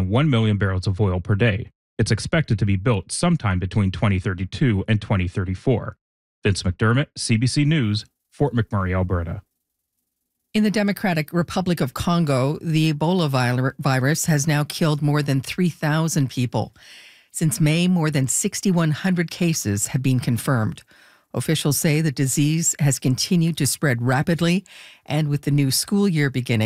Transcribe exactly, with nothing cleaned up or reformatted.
around one million barrels of oil per day. It's expected to be built sometime between twenty thirty-two and twenty thirty-four. Vince McDermott, C B C News, Fort McMurray, Alberta. In the Democratic Republic of Congo, the Ebola virus has now killed more than three thousand people. Since May, more than six thousand one hundred cases have been confirmed. Officials say the disease has continued to spread rapidly, and with the new school year beginning,